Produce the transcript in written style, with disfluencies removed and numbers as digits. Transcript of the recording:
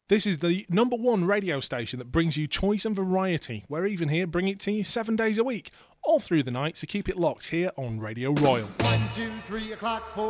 This is the number one radio station that brings you choice and variety. We're even here bringing it to you 7 days a week, all through the night, so keep it locked here on Radio Royal. 1, 2, 3 o'clock, 4